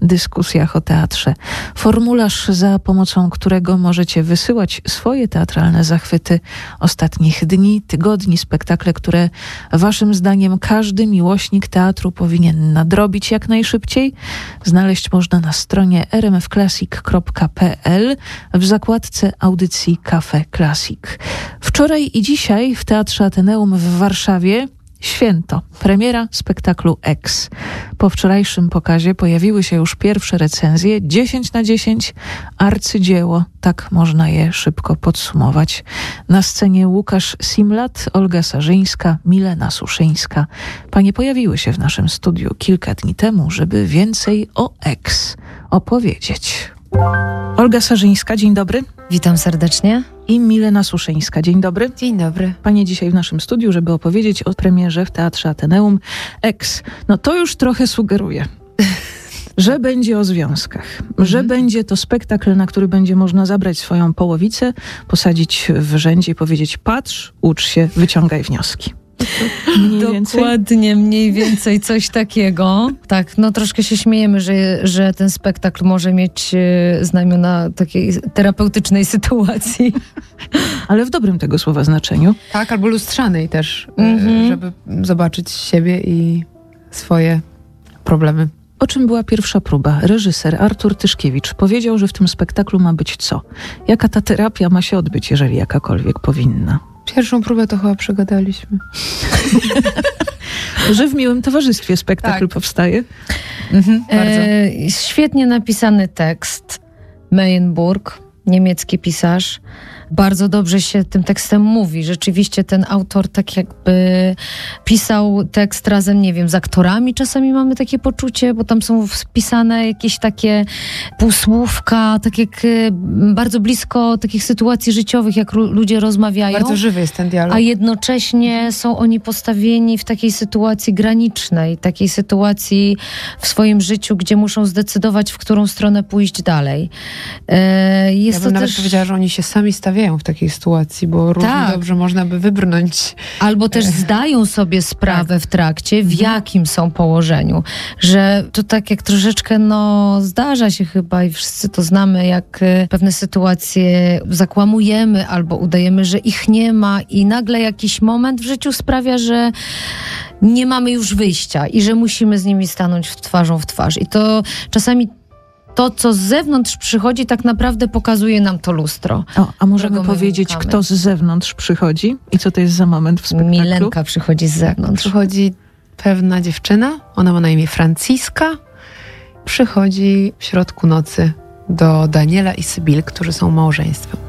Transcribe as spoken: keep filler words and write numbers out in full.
dyskusjach o teatrze. Formularz, za pomocą którego możecie wysyłać swoje teatralne zachwyty ostatnich dni, tygodni, spektakle, które waszym zdaniem każdy miłośnik teatru powinien nadrobić jak najszybciej, znaleźć można na stronie r m f classic kropka p l w zakładce audycji Cafe Classic. Wczoraj i dzisiaj w Teatrze Ateneum w Warszawie święto, premiera spektaklu X. Po wczorajszym pokazie pojawiły się już pierwsze recenzje. dziesięć na dziesięć, arcydzieło, tak można je szybko podsumować. Na scenie Łukasz Simlat, Olga Sarzyńska, Milena Suszyńska. Panie pojawiły się w naszym studiu kilka dni temu, żeby więcej o X opowiedzieć. Olga Sarzyńska, dzień dobry. Witam serdecznie. I Milena Suszyńska, dzień dobry. Dzień dobry. Panie dzisiaj w naszym studiu, żeby opowiedzieć o premierze w Teatrze Ateneum X. No to już trochę sugeruje, że będzie o związkach, mhm. że będzie to spektakl, na który będzie można zabrać swoją połowicę, posadzić w rzędzie i powiedzieć: patrz, ucz się, wyciągaj wnioski. Mniej Dokładnie, więcej? mniej więcej coś takiego. Tak, no troszkę się śmiejemy, że, że ten spektakl może mieć e, znamiona takiej terapeutycznej sytuacji. Ale w dobrym tego słowa znaczeniu. Tak, albo lustrzanej też, Mhm. żeby zobaczyć siebie i swoje problemy. O czym była pierwsza próba? Reżyser Artur Tyszkiewicz powiedział, że w tym spektaklu ma być co? Jaka ta terapia ma się odbyć, jeżeli jakakolwiek powinna? Pierwszą próbę to chyba przegadaliśmy. Że w miłym towarzystwie spektakl Tak. powstaje. Mhm, bardzo. E, świetnie napisany tekst. Meyenburg, niemiecki pisarz. Bardzo dobrze się tym tekstem mówi. Rzeczywiście ten autor tak jakby pisał tekst razem, nie wiem, z aktorami. Czasami mamy takie poczucie, bo tam są wpisane jakieś takie półsłówka, tak jak bardzo blisko takich sytuacji życiowych, jak ludzie rozmawiają. Bardzo żywy jest ten dialog. A jednocześnie są oni postawieni w takiej sytuacji granicznej, takiej sytuacji w swoim życiu, gdzie muszą zdecydować, w którą stronę pójść dalej. E, jest Ja bym to nawet też... powiedziała, że oni się sami stawiają w takiej sytuacji, bo równie Tak. dobrze można by wybrnąć. Albo też zdają sobie sprawę w trakcie, w jakim są położeniu. Że to tak jak troszeczkę, no zdarza się chyba i wszyscy to znamy, jak y, pewne sytuacje zakłamujemy albo udajemy, że ich nie ma i nagle jakiś moment w życiu sprawia, że nie mamy już wyjścia i że musimy z nimi stanąć w twarzą w twarz. I to czasami to, co z zewnątrz przychodzi, tak naprawdę pokazuje nam to lustro. O, a możemy Którego my powiedzieć, unikamy. kto z zewnątrz przychodzi i co to jest za moment w spektaklu? Milenka przychodzi z zewnątrz. Przychodzi pewna dziewczyna, ona ma na imię Franciska. Przychodzi w środku nocy do Daniela i Sybil, którzy są małżeństwem.